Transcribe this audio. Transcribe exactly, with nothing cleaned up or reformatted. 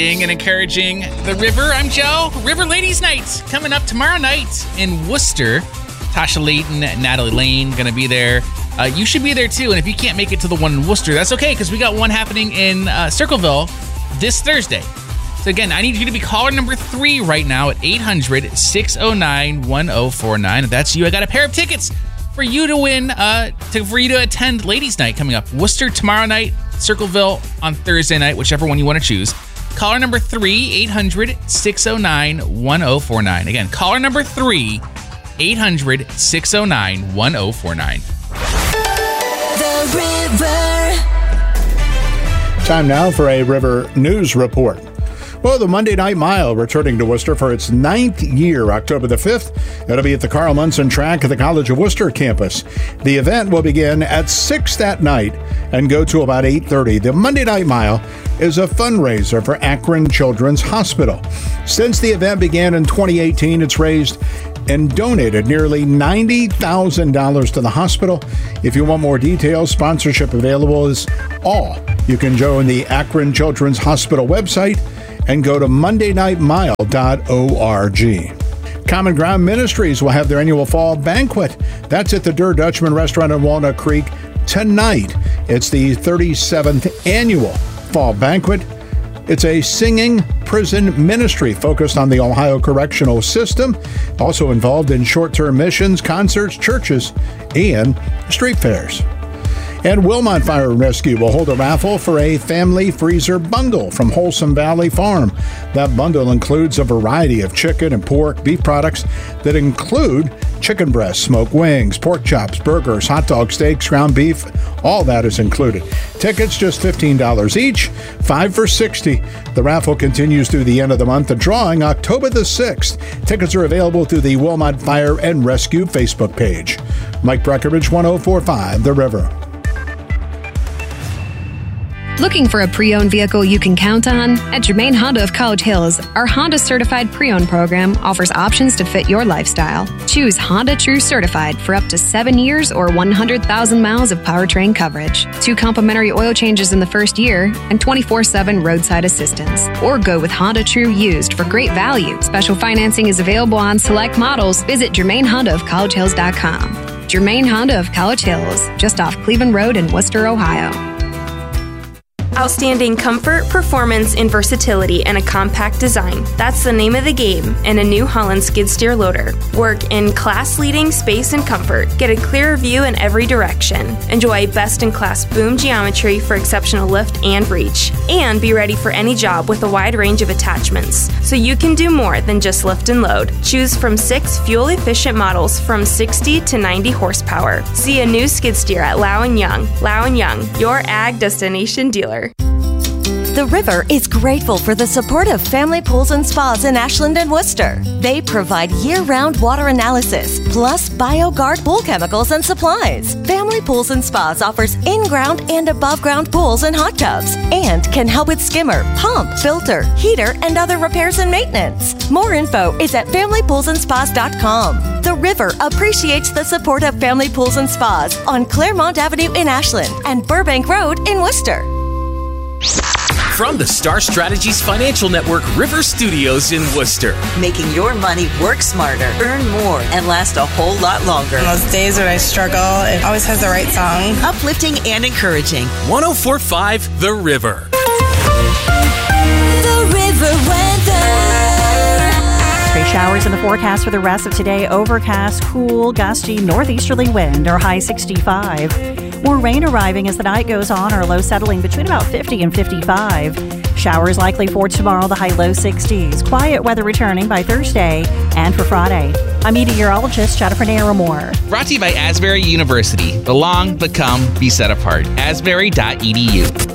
And encouraging the River. I'm Joe. River Ladies Night coming up tomorrow night in Worcester. Tasha Layton, Natalie Lane going to be there. Uh, you should be there too. And if you can't make it to the one in Worcester, that's okay because we got one happening in uh, Circleville this Thursday. So again, I need you to be caller number three right now at eight hundred, six oh nine, one oh four nine. If that's you, I got a pair of tickets for you to win, uh, to, for you to attend Ladies Night coming up. Worcester tomorrow night, Circleville on Thursday night, whichever one you want to choose. Caller number three, eight hundred, six oh nine, one oh four nine. Again, caller number three, eight hundred, six oh nine, one oh four nine. The River. Time now for a River News Report. Well, the Monday Night Mile returning to Worcester for its ninth year, October the fifth. It'll be at the Carl Munson track at the College of Worcester campus. The event will begin at six that night and go to about eight thirty. The Monday Night Mile is a fundraiser for Akron Children's Hospital. Since the event began in twenty eighteen, it's raised and donated nearly ninety thousand dollars to the hospital. If you want more details, sponsorship available is all. You can join the Akron Children's Hospital website and go to monday night mile dot org. Common Ground Ministries will have their annual fall banquet. That's at the Der Dutchman restaurant in Walnut Creek tonight. It's the thirty-seventh annual fall banquet. It's a singing prison ministry focused on the Ohio correctional system, also involved in short-term missions, concerts, churches, and street fairs. And Wilmot Fire and Rescue will hold a raffle for a family freezer bundle from Wholesome Valley Farm. That bundle includes a variety of chicken and pork, beef products that include chicken breasts, smoked wings, pork chops, burgers, hot dog steaks, ground beef. All that is included. Tickets just fifteen dollars each, five for sixty dollars. The raffle continues through the end of the month. The drawing, October the sixth. Tickets are available through the Wilmot Fire and Rescue Facebook page. Mike Breckenridge, one oh four point five, The River. Looking for a pre-owned vehicle you can count on? At Germain Honda of College Hills, our Honda Certified Pre-Owned program offers options to fit your lifestyle. Choose Honda True Certified for up to seven years or one hundred thousand miles of powertrain coverage, two complimentary oil changes in the first year, and twenty-four seven roadside assistance. Or go with Honda True Used for great value. Special financing is available on select models. Visit Germain Honda of College Hills dot com. Germain Honda of College Hills, just off Cleveland Road in Worcester, Ohio. Outstanding comfort, performance, and versatility in a compact design. That's the name of the game in a New Holland skid steer loader. Work in class-leading space and comfort. Get a clearer view in every direction. Enjoy best-in-class boom geometry for exceptional lift and reach. And be ready for any job with a wide range of attachments, so you can do more than just lift and load. Choose from six fuel-efficient models from sixty to ninety horsepower. See a new skid steer at Lau and Young. Lau and Young, your ag destination dealer. The River is grateful for the support of Family Pools and Spas in Ashland and Worcester. They provide year-round water analysis, plus BioGuard pool chemicals and supplies. Family Pools and Spas offers in-ground and above-ground pools and hot tubs, and can help with skimmer, pump, filter, heater, and other repairs and maintenance. More info is at family pools and spas dot com. The River appreciates the support of Family Pools and Spas on Claremont Avenue in Ashland and Burbank Road in Worcester. From the Star Strategies Financial Network River Studios in Worcester. Making your money work smarter, earn more, and last a whole lot longer. On those days when I struggle, it always has the right song. Uplifting and encouraging. one oh four point five The River. The River weather. Stray showers in the forecast for the rest of today. Overcast, cool, gusty, northeasterly wind, or high sixty-five. More rain arriving as the night goes on, or low settling between about fifty and fifty-five. Showers likely for tomorrow, the high low sixties. Quiet weather returning by Thursday and for Friday. I'm meteorologist Jennifer Naramore. Brought to you by Asbury University. Belong, become, be set apart. asbury dot e d u.